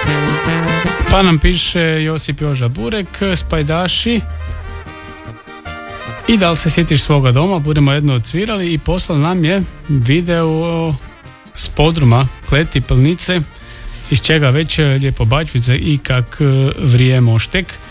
Pa nam piše Josip Joža Burek, Spajdaši. I da li se sjetiš svoga doma? Budemo jedno odsvirali i poslao nam je video s podruma Kleti Plnice, iz čega već lijepo bačvice i kak vrije moštek.